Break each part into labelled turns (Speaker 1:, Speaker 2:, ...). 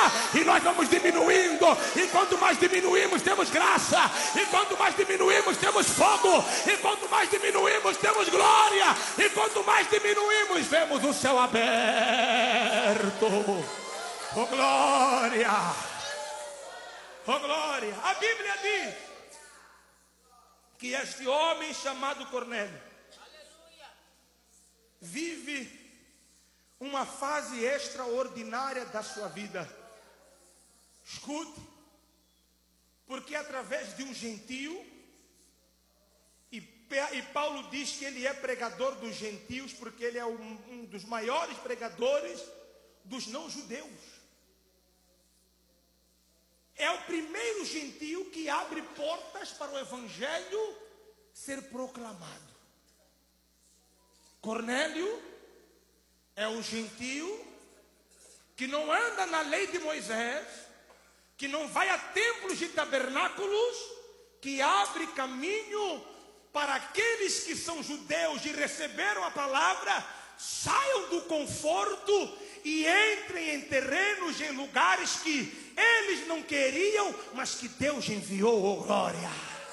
Speaker 1: e nós vamos diminuindo. E quanto mais diminuímos, temos graça. E quanto mais diminuímos, temos fogo. E quanto mais diminuímos, temos glória. E quanto mais diminuímos, vemos o céu aberto. Oh glória! Oh glória! A Bíblia diz que este homem chamado Cornélio vive uma fase extraordinária da sua vida. Escute, porque através de um gentio, e Paulo diz que ele é pregador dos gentios, porque ele é um dos maiores pregadores dos não-judeus. É o primeiro gentio que abre portas para o evangelho ser proclamado. Cornélio é um gentio que não anda na lei de Moisés, que não vai a templos e tabernáculos, que abre caminho para aqueles que são judeus e receberam a palavra, saiam do conforto e entrem em terrenos, em lugares que eles não queriam, mas que Deus enviou, oh glória.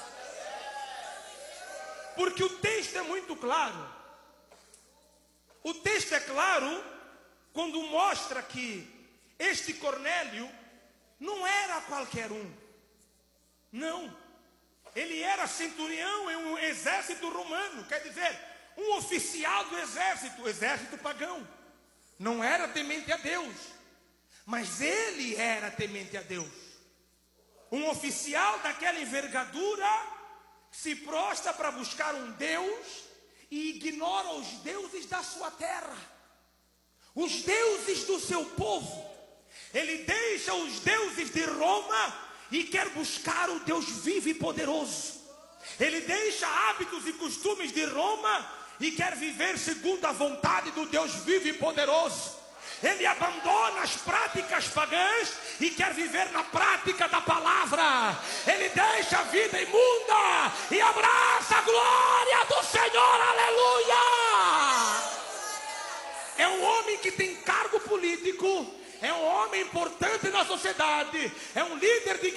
Speaker 1: Porque o texto é muito claro. O texto é claro quando mostra que este Cornélio não era qualquer um. Não. Ele era centurião em um exército romano. Quer dizer, um oficial do exército, exército pagão. Não era temente a Deus, mas ele era temente a Deus. Um oficial daquela envergadura se prostra para buscar um Deus e ignora os deuses da sua terra, os deuses do seu povo. Ele deixa os deuses de Roma e quer buscar o Deus vivo e poderoso. Ele deixa hábitos e costumes de Roma e quer viver segundo a vontade do Deus vivo e poderoso. Ele abandona as práticas pagãs e quer viver na prática da palavra. Ele deixa a vida imunda e abraça a glória do Senhor, aleluia. É um homem que tem cargo político, é um homem importante na sociedade, é um líder de